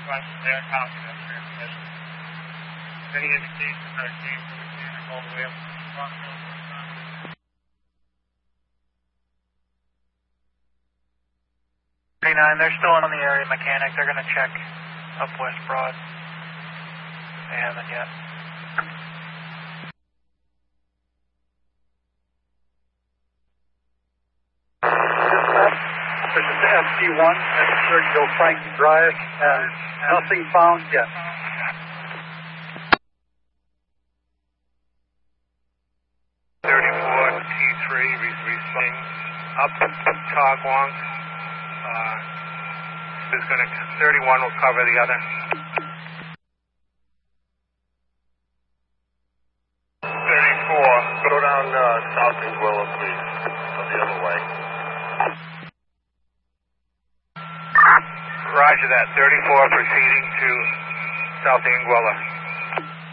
There, copy that transmission. Any indications that it came from the unit all the way up to the front? 39, they're still on the area mechanic. They're going to check up West Broad. They haven't yet. This is FD1 at Sergio Frankie Drive, and nothing found yet. T3 responding up Tagwong. Is going to 31 will cover the other. 34, go down South Anguilla, please. Go the other way. Roger that. 34 proceeding to South Anguilla.